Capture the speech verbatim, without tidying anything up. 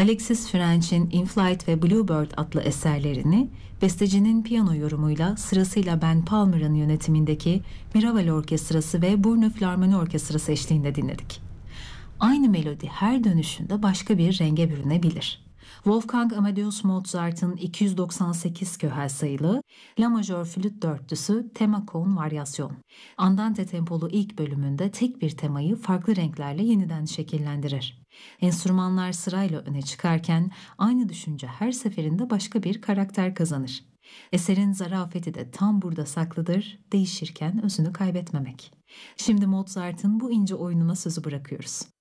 Alexis French'in In Flight ve Bluebird adlı eserlerini bestecinin piyano yorumuyla sırasıyla Ben Palmer'ın yönetimindeki Miraval Orkestrası ve Brno Filarmoni Orkestrası eşliğinde dinledik. Aynı melodi her dönüşünde başka bir renge bürünebilir. Wolfgang Amadeus Mozart'ın iki yüz doksan sekiz köhel sayılı La majör flüt dörtlüsü tema con varyasyon. Andante tempolu ilk bölümünde tek bir temayı farklı renklerle yeniden şekillendirir. Enstrümanlar sırayla öne çıkarken aynı düşünce her seferinde başka bir karakter kazanır. Eserin zarafeti de tam burada saklıdır, değişirken özünü kaybetmemek. Şimdi Mozart'ın bu ince oyununa sözü bırakıyoruz.